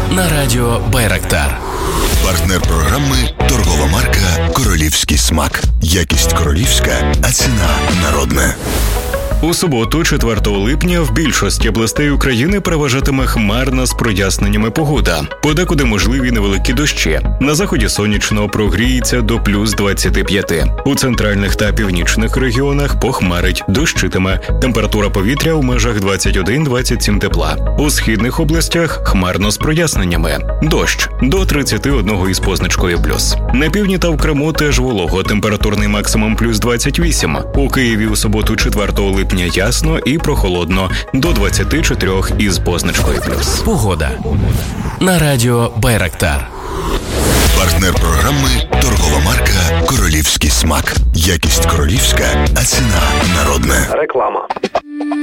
на радіо Байрактар. Партнер програми торгова марка «Королівський смак». Якість королівська, а ціна народна. У суботу, 4 липня, в більшості областей України переважатиме хмарна з проясненнями погода. Подекуди можливі невеликі дощі. На заході сонячно, прогріється до плюс 25. У центральних та північних регіонах похмарить, дощитиме. Температура повітря у межах 21-27 тепла. У східних областях хмарно з проясненнями. Дощ до 31 із позначкою плюс. На півдні та в Криму теж волого. Температурний максимум плюс 28. У Києві у суботу, 4 липня, ясно і прохолодно до 24 із позначкою плюс. Погода на радіо Байрактар. Партнер програми торгова марка «Королівський смак». Якість королівська, а ціна народна. Реклама.